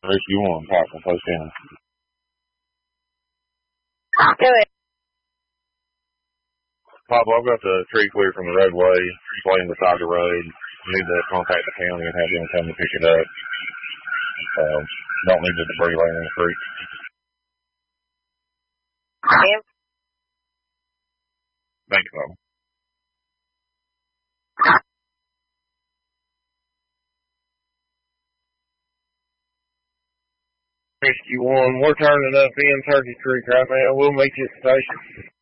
Rescue 1, Pop from Post County. Go ahead. Pop, I've got the tree clear from the roadway, laying beside the road. Need to contact the county and have them come to pick it up. Don't need the debris laying in the creek. Ma'am? Thank you, Pop. Rescue 1, we're turning up in Turkey Creek right now. We'll meet you at the station.